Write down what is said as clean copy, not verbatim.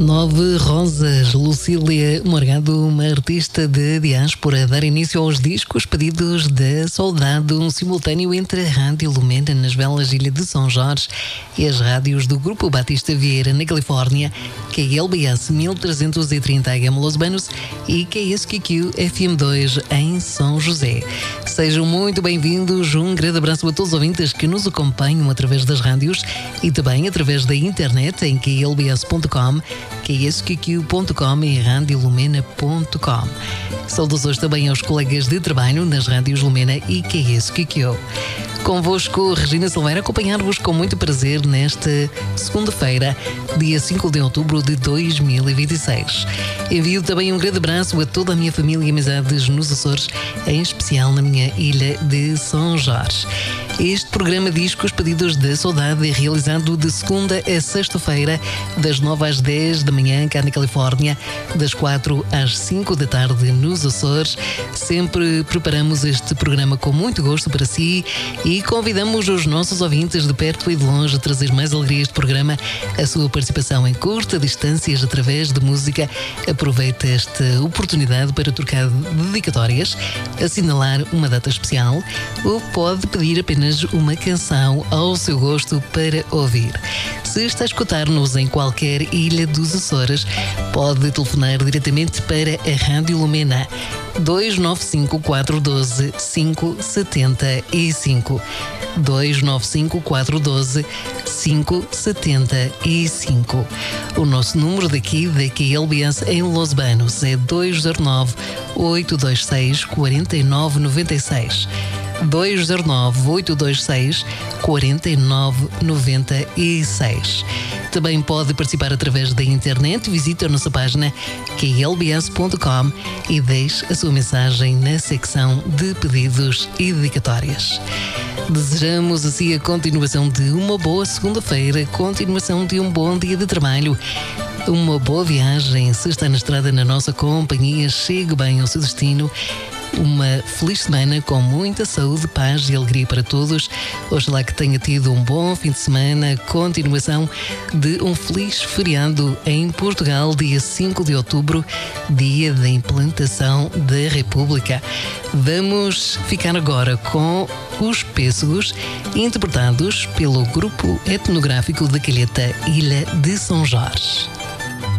Nove Rosas, Lucília Morgado, uma artista de diáspora, a dar início aos discos pedidos da Saudade, um simultâneo entre a Rádio Lumena nas belas Ilhas de São Jorge e as rádios do Grupo Batista Vieira na Califórnia, KLBS 1330 AM Los Banos e KSQQ FM2 em São José. Sejam muito bem-vindos, um grande abraço a todos os ouvintes que nos acompanham através das rádios e também através da internet em klbs.com, ksqq.com e radiolumena.com. Saudações também aos colegas de trabalho nas rádios Lumena e KSQQ. Convosco, Regina Silveira, acompanhar-vos com muito prazer nesta segunda-feira, dia 5 de outubro de 2026. Envio também um grande abraço a toda a minha família e amizades nos Açores, em especial na minha ilha de São Jorge. Este programa Discos Pedidos da Saudade é realizado de segunda a sexta-feira, das 9 às 10 da manhã, cá na Califórnia, das 4 às 5 da tarde nos Açores. Sempre preparamos este programa com muito gosto para si e convidamos os nossos ouvintes de perto e de longe a trazer mais alegria a este programa, a sua participação em curta distâncias através de música. Aproveita esta oportunidade para trocar dedicatórias, assinalar uma data especial ou pode pedir apenas uma canção ao seu gosto para ouvir. Se está a escutar-nos em qualquer ilha dos Açores, pode telefonar diretamente para a Rádio Lumena 295-412-575 295-412-575. O nosso número daqui da KLBS em Los Banos é 209-826-4996 209-826-4996. Também pode participar através da internet. Visite a nossa página klbs.com e deixe a sua mensagem na secção de pedidos e dedicatórias. Desejamos assim a continuação de uma boa segunda-feira, continuação de um bom dia de trabalho, uma boa viagem. Se está na estrada na nossa companhia, chegue bem ao seu destino. Uma feliz semana com muita saúde, paz e alegria para todos. Oxalá que tenha tido um bom fim de semana, continuação de um feliz feriado em Portugal, dia 5 de outubro, dia da implantação da República. Vamos ficar agora com os Pêssegos, interpretados pelo grupo etnográfico da Calheta, Ilha de São Jorge.